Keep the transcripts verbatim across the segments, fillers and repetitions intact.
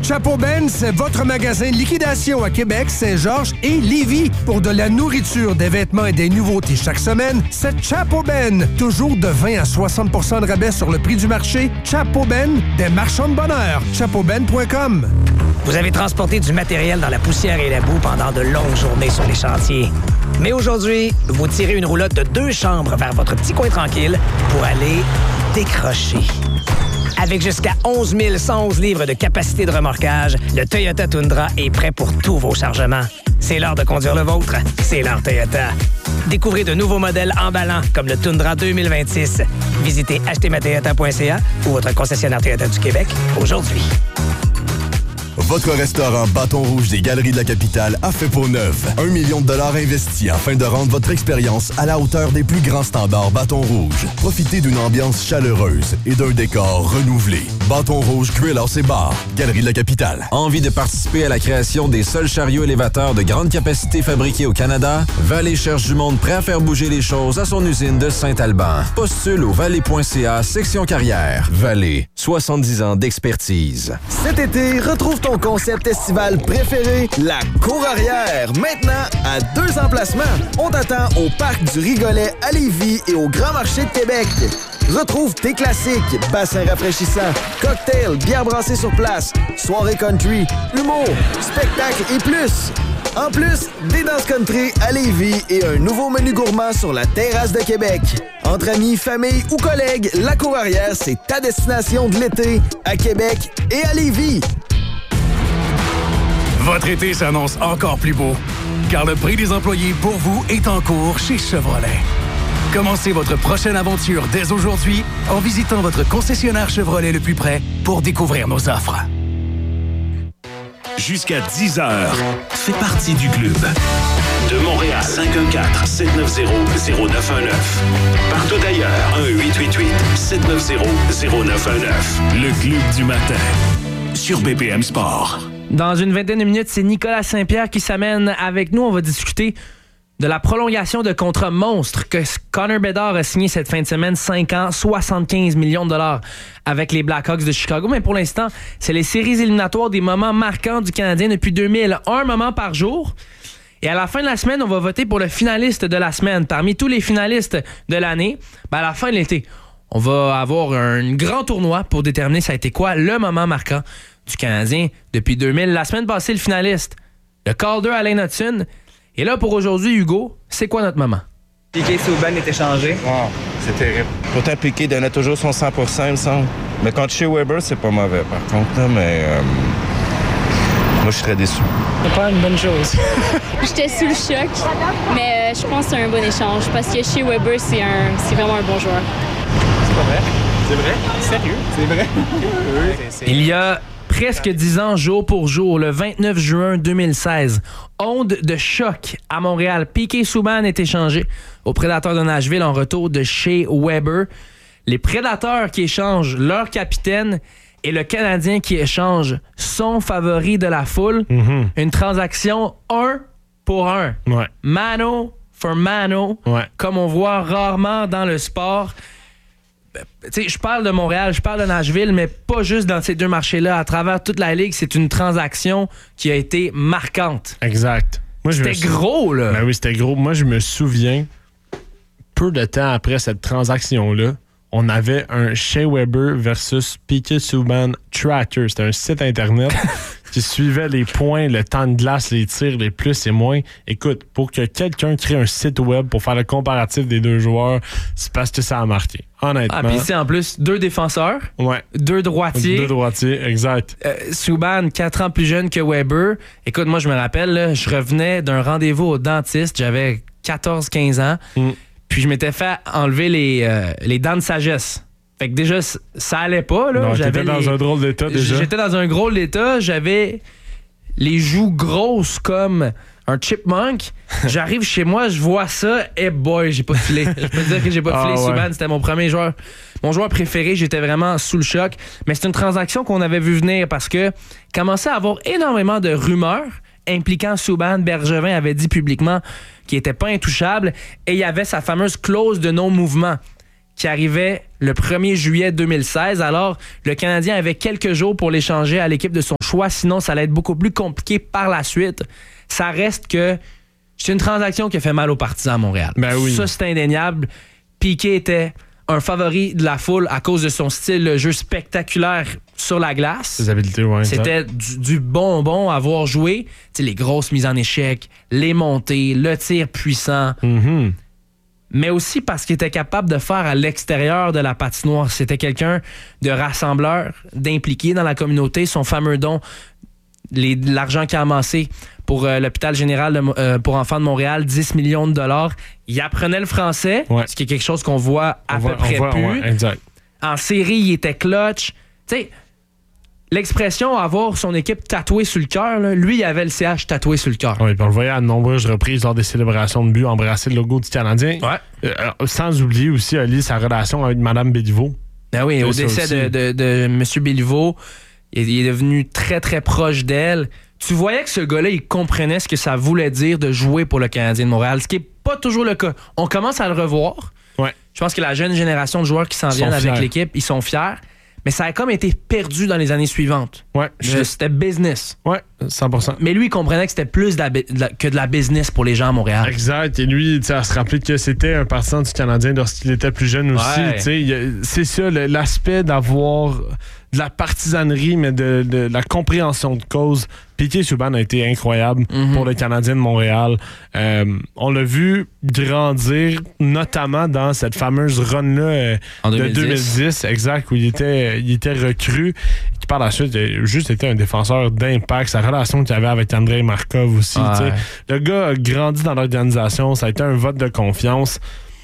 Chapeau Ben, c'est votre magasin de liquidation à Québec, Saint-Georges et Lévis. Pour de la nourriture, des vêtements et des nouveautés chaque semaine, c'est Chapeau Ben. Toujours de vingt à soixante pour cent de rabais sur le prix du marché. Chapeau Ben, des marchands de bonheur. chapeau ben point com. Vous avez transporté du matériel dans la poussière et la boue pendant de longues journées sur les chantiers. Mais aujourd'hui, vous tirez une roulotte de deux chambres vers votre petit coin tranquille pour aller décrocher. Avec jusqu'à onze mille cent onze livres de capacité de remorquage, le Toyota Tundra est prêt pour tous vos chargements. C'est l'heure de conduire le vôtre. C'est l'heure Toyota. Découvrez de nouveaux modèles emballants comme le Tundra deux mille vingt-six. Visitez acheter ma toyota point c a ou votre concessionnaire Toyota du Québec aujourd'hui. Votre restaurant Bâton Rouge des Galeries de la Capitale a fait peau neuve. Un million de dollars investis afin de rendre votre expérience à la hauteur des plus grands standards Bâton Rouge. Profitez d'une ambiance chaleureuse et d'un décor renouvelé. Bâton Rouge Grill House et Bar, Galeries de la Capitale. Envie de participer à la création des seuls chariots élévateurs de grande capacité fabriqués au Canada? Vallée cherche du monde prêt à faire bouger les choses à son usine de Saint-Alban. Postule au vallée point c a, section carrière. Vallée, soixante-dix ans d'expertise. Cet été, retrouve ton concept estival préféré, la Cour Arrière. Maintenant, à deux emplacements. On t'attend au Parc du Rigolet à Lévis et au Grand Marché de Québec. Retrouve tes classiques, bassins rafraîchissants, cocktails, bières brassées sur place, soirée country, humour, spectacles et plus. En plus, des danses country à Lévis et un nouveau menu gourmand sur la terrasse de Québec. Entre amis, famille ou collègues, la Cour Arrière, c'est ta destination de l'été à Québec et à Lévis. Votre été s'annonce encore plus beau, car le prix des employés pour vous est en cours chez Chevrolet. Commencez votre prochaine aventure dès aujourd'hui en visitant votre concessionnaire Chevrolet le plus près pour découvrir nos offres. Jusqu'à dix heures, fais partie du club. De Montréal, cinq un quatre, sept neuf zéro, zéro neuf un neuf. Partout ailleurs, un huit huit huit, sept neuf zéro, zéro neuf un neuf. Le club du matin, sur B P M Sport. Dans une vingtaine de minutes, c'est Nicolas Saint-Pierre qui s'amène avec nous. On va discuter de la prolongation de contrat monstre que Connor Bedard a signé cette fin de semaine, cinq ans, soixante-quinze millions de dollars avec les Blackhawks de Chicago. Mais pour l'instant, c'est les séries éliminatoires des moments marquants du Canadien depuis deux mille, un moment par jour. Et à la fin de la semaine, on va voter pour le finaliste de la semaine. Parmi tous les finalistes de l'année, ben à la fin de l'été, on va avoir un grand tournoi pour déterminer ça a été quoi le moment marquant du Canadien depuis deux mille. La semaine passée, le finaliste, le Calder Alain Hudson. Et là, pour aujourd'hui, Hugo, c'est quoi notre moment? Piqué Subban est échangé. Oh, c'est terrible. Pourtant, Piqué donnait toujours son cent pour cent, il me semble. Mais contre Shea Weber, c'est pas mauvais, par contre. Là, mais euh, moi, je suis très déçu. C'est pas une bonne chose. J'étais sous le choc, mais je pense que c'est un bon échange parce que Shea Weber, c'est, un, c'est vraiment un bon joueur. C'est pas vrai. C'est vrai? Sérieux? C'est vrai? Oui. C'est, c'est... Il y a presque dix ans, jour pour jour, le vingt-neuf juin deux mille seize, onde de choc à Montréal. Piqué Subban est échangé aux Prédateurs de Nashville en retour de Shea Weber. Les Prédateurs qui échangent leur capitaine et le Canadien qui échange son favori de la foule. Mm-hmm. Une transaction un pour un. Ouais. Mano for mano, ouais. Comme on voit rarement dans le sport. Je parle de Montréal, je parle de Nashville, mais pas juste dans ces deux marchés-là. À travers toute la Ligue, c'est une transaction qui a été marquante. Exact. Moi, c'était je gros, là. Ben oui, c'était gros. Moi, je me souviens, peu de temps après cette transaction-là, on avait un Shea Weber versus Piqué Subban Tracker. C'était un site Internet qui suivait les points, le temps de glace, les tirs, les plus et moins. Écoute, pour que quelqu'un crée un site web pour faire le comparatif des deux joueurs, c'est parce que ça a marqué. Honnêtement. Ah, puis c'est en plus deux défenseurs, ouais. deux droitiers. Deux droitiers, exact. Euh, Subban, quatre ans plus jeune que Weber. Écoute, moi, je me rappelle, là, je revenais d'un rendez-vous au dentiste. J'avais quatorze quinze ans. Mm. Puis je m'étais fait enlever les, euh, les dents de sagesse. Fait que déjà, ça allait pas. Là. Non, j'avais t'étais dans les... un drôle d'état déjà. J'étais dans un drôle d'état. J'avais les joues grosses comme un chipmunk. J'arrive chez moi, je vois ça. Et hey boy, j'ai pas filé. Je peux te dire que j'ai pas filé. Ah, ouais. Subban, c'était mon premier joueur. Mon joueur préféré. J'étais vraiment sous le choc. Mais c'est une transaction qu'on avait vu venir parce que commençait à avoir énormément de rumeurs impliquant Subban. Bergevin avait dit publiquement qu'il était pas intouchable et il y avait sa fameuse clause de non-mouvement qui arrivait le premier juillet deux mille seize. Alors, le Canadien avait quelques jours pour l'échanger à l'équipe de son choix. Sinon, ça allait être beaucoup plus compliqué par la suite. Ça reste que c'est une transaction qui a fait mal aux partisans à Montréal. Ben oui. Ça, c'est indéniable. Piqué était un favori de la foule à cause de son style de jeu spectaculaire sur la glace. Ses habiletés, ouais. C'était du, du bonbon à voir jouer. T'sais, les grosses mises en échec, les montées, le tir puissant. Mm-hmm. Mais aussi parce qu'il était capable de faire à l'extérieur de la patinoire. C'était quelqu'un de rassembleur, d'impliqué dans la communauté. Son fameux don, les, l'argent qu'il a amassé pour euh, l'hôpital général de, euh, pour enfants de Montréal, dix millions de dollars. Il apprenait le français, ouais. ce qui est quelque chose qu'on voit à on peu voit, près voit, plus. Ouais, exact. En série, il était clutch. Tu sais, l'expression avoir son équipe tatouée sur le cœur, là, lui, il avait le C H tatoué sur le cœur. Oui, puis on le voyait à de nombreuses reprises lors des célébrations de but embrasser le logo du Canadien. Ouais. Euh, sans oublier aussi, Ali, sa relation avec Mme Béliveau. Ben oui, au décès de, de, de M. Béliveau, il, il est devenu très, très proche d'elle. Tu voyais que ce gars-là, il comprenait ce que ça voulait dire de jouer pour le Canadien de Montréal, ce qui n'est pas toujours le cas. On commence à le revoir. Ouais. Je pense que la jeune génération de joueurs qui s'en viennent avec l'équipe, ils sont fiers. Mais ça a comme été perdu dans les années suivantes. Ouais, je... C'était business. Ouais, cent pour cent. Mais lui, il comprenait que c'était plus de la, de la, que de la business pour les gens à Montréal. Exact. Et lui, à se rappeler que c'était un partisan du Canadien lorsqu'il était plus jeune aussi. Ouais. C'est ça, l'aspect d'avoir de la partisanerie, mais de, de la compréhension de cause. Piqué Subban a été incroyable mm-hmm. pour le Canadien de Montréal. Euh, on l'a vu grandir, notamment dans cette fameuse run-là euh, de deux mille dix, exact, où il était, il était recru, qui par la suite a juste été un défenseur d'impact. Sa relation qu'il avait avec Andrei Markov aussi. Ouais. Le gars a grandi dans l'organisation, ça a été un vote de confiance.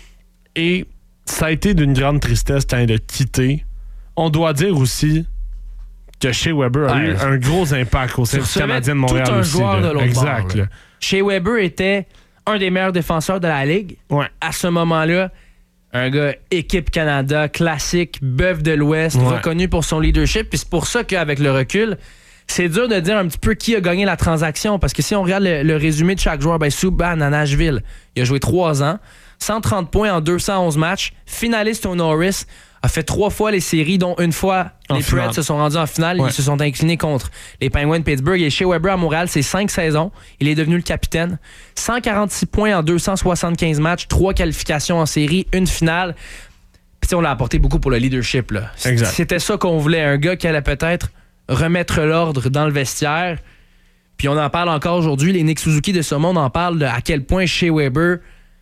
Et ça a été d'une grande tristesse quand il a quitté. On doit dire aussi que Shea Weber a ouais, eu un gros impact au sein du Canadien de Montréal tout un aussi. Joueur de l'autre exact. Bord, Shea Weber était un des meilleurs défenseurs de la Ligue. Ouais. À ce moment-là, un gars équipe Canada, classique, bœuf de l'Ouest, ouais. reconnu pour son leadership. Puis c'est pour ça qu'avec le recul, c'est dur de dire un petit peu qui a gagné la transaction. Parce que si on regarde le, le résumé de chaque joueur, ben Subban à Nashville, il a joué trois ans, cent trente points en deux cent onze matchs, finaliste au Norris, a fait trois fois les séries, dont une fois en les Preds se sont rendus en finale. Ouais. Ils se sont inclinés contre les Penguins de Pittsburgh. Et Shea Weber à Montréal, c'est cinq saisons. Il est devenu le capitaine. cent quarante-six points en deux cent soixante-quinze matchs, trois qualifications en série, une finale. Puis on l'a apporté beaucoup pour le leadership. Là. C'était ça qu'on voulait. Un gars qui allait peut-être remettre l'ordre dans le vestiaire. Puis on en parle encore aujourd'hui. Les Nick Suzuki de ce monde en parlent de à quel point Shea Weber...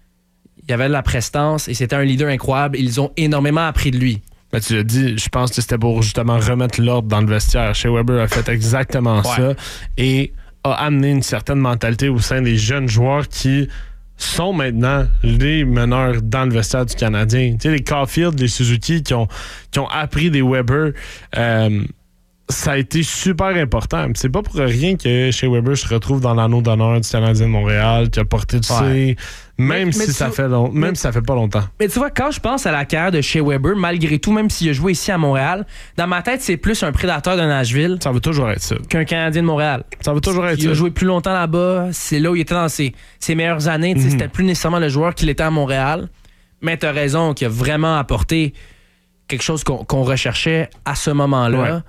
il y avait de la prestance et c'était un leader incroyable. Ils ont énormément appris de lui. Ben, tu l'as dit, je pense que c'était pour justement remettre l'ordre dans le vestiaire. Shea Weber a fait exactement ouais. ça et a amené une certaine mentalité au sein des jeunes joueurs qui sont maintenant les meneurs dans le vestiaire du Canadien. Tu sais, les Caulfield, les Suzuki qui ont, qui ont appris des Weber... Euh, ça a été super important. C'est pas pour rien que Shea Weber se retrouve dans l'anneau d'honneur du Canadien de Montréal, qui a porté du ouais. C, même, mais, si, mais ça tu... fait long... même mais... si ça fait pas longtemps. Mais tu vois, quand je pense à la carrière de Shea Weber, malgré tout, même s'il a joué ici à Montréal, dans ma tête, c'est plus un prédateur de Nashville. Ça va toujours être ça. Qu'un Canadien de Montréal. Ça va toujours être il ça. Il a joué plus longtemps là-bas. C'est là où il était dans ses, ses meilleures années. Mm-hmm. C'était plus nécessairement le joueur qu'il était à Montréal. Mais tu as raison, qu'il a vraiment apporté quelque chose qu'on, qu'on recherchait à ce moment-là. Ouais.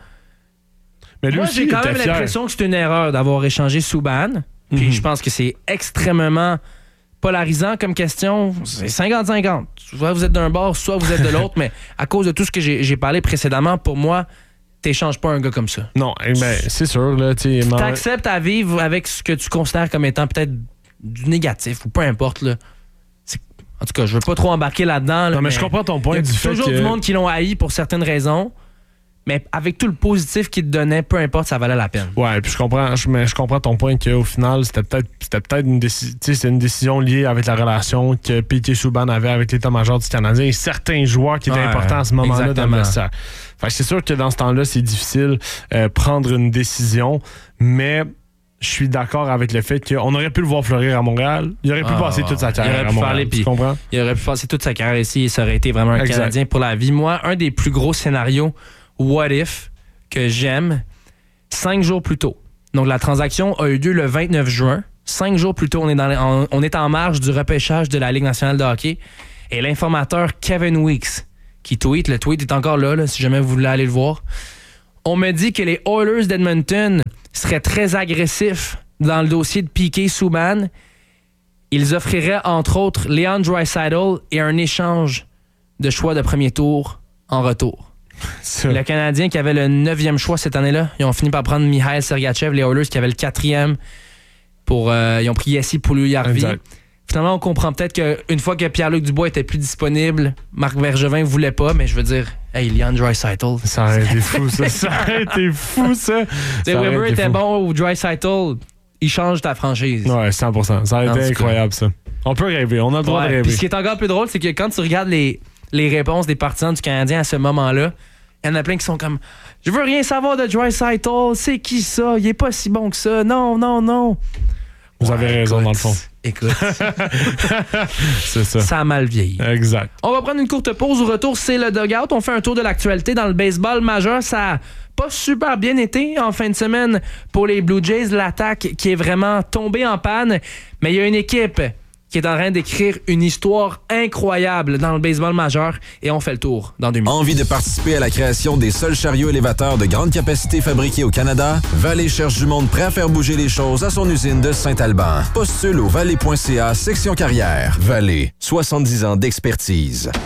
Mais lui Moi, aussi, j'ai quand même fier. l'impression que c'est une erreur d'avoir échangé Subban. Puis mm-hmm. je pense que c'est extrêmement polarisant comme question. C'est cinquante cinquante. Soit vous êtes d'un bord, soit vous êtes de l'autre. Mais à cause de tout ce que j'ai, j'ai parlé précédemment, pour moi, t'échanges pas un gars comme ça. Non, ben, c'est sûr. Là, t'acceptes à vivre avec ce que tu considères comme étant peut-être du négatif ou peu importe. Là. C'est... En tout cas, je veux pas trop embarquer là-dedans. Là, non, mais, mais je comprends ton point. Il y a du toujours fait que... du monde qui l'ont haï pour certaines raisons. Mais avec tout le positif qu'il te donnait, peu importe, ça valait la peine. Ouais, puis je comprends, je, mais je comprends ton point qu'au final, c'était peut-être, c'était peut-être une, déci- c'est une décision liée avec la relation que Piqué Subban avait avec l'état-major du Canadien et certains joueurs qui étaient ouais, importants à ce moment-là exactement. Dans le vestiaire. Fait que c'est sûr que dans ce temps-là, c'est difficile euh, prendre une décision, mais je suis d'accord avec le fait qu'on aurait pu le voir fleurir à Montréal. Il aurait pu ah, passer toute sa carrière à Montréal. Parler, tu comprends? Il aurait pu passer toute sa carrière ici et ça aurait été vraiment un exact. Canadien pour la vie. Moi, un des plus gros scénarios What If que j'aime, cinq jours plus tôt. Donc, la transaction a eu lieu le vingt-neuf juin. Cinq jours plus tôt, on est, dans, en, on est en marge du repêchage de la Ligue nationale de hockey. Et l'informateur Kevin Weeks qui tweet. Le tweet est encore là, là si jamais vous voulez aller le voir. On me dit que les Oilers d'Edmonton seraient très agressifs dans le dossier de Piquet Subban. Ils offriraient, entre autres, Leon Draisaitl et un échange de choix de premier tour en retour. Ça. Le Canadien qui avait le neuvième choix cette année-là, ils ont fini par prendre Mikhail Sergachev. Les Oilers qui avaient le quatrième, pour, euh, ils ont pris Jesse Puljujarvi. Finalement, on comprend peut-être qu'une fois que Pierre-Luc Dubois était plus disponible, Marc Bergevin ne voulait pas, mais je veux dire, hey, Leon Draisaitl. Ça aurait été fou, ça. Ça aurait été fou, ça. ça Weber était fou. Bon ou Draisaitl, il change ta franchise. Ouais, cent pour cent. Ça aurait été incroyable, ça. On peut rêver, on a le droit ouais, de rêver. Puis ce qui est encore plus drôle, c'est que quand tu regardes les, les réponses des partisans du Canadien à ce moment-là, il y en a plein qui sont comme « Je veux rien savoir de Draisaitl, c'est qui ça? Il est pas si bon que ça. Non, non, non. » Vous ouais, avez raison, écoute, dans le fond. Écoute, c'est ça. Ça a mal vieilli. Exact. On va prendre une courte pause. Au retour, c'est le dugout. On fait un tour de l'actualité dans le baseball majeur. Ça a pas super bien été en fin de semaine pour les Blue Jays. L'attaque qui est vraiment tombée en panne. Mais il y a une équipe qui est en train d'écrire une histoire incroyable dans le baseball majeur et on fait le tour dans deux minutes. Envie de participer à la création des seuls chariots élévateurs de grande capacité fabriqués au Canada? Vallée cherche du monde prêt à faire bouger les choses à son usine de Saint-Alban. Postule au vallée point c a section carrière. Vallée, soixante-dix ans d'expertise.